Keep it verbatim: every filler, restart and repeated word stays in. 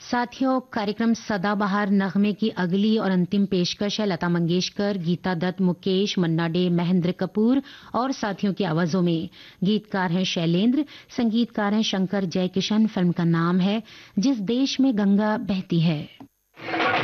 साथियों, कार्यक्रम सदाबहार नगमे की अगली और अंतिम पेशकश है लता मंगेशकर, गीता दत्त, मुकेश, मन्ना डे, महेंद्र कपूर और साथियों की आवाजों में। गीतकार हैं शैलेंद्र, संगीतकार हैं शंकर जयकिशन। फिल्म का नाम है जिस देश में गंगा बहती है।